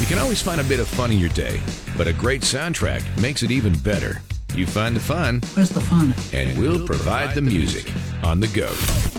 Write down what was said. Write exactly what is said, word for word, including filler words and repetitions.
You can always find a bit of fun in your day, but a great soundtrack makes it even better. You find the fun, Where's the fun? and we'll provide the music on the go.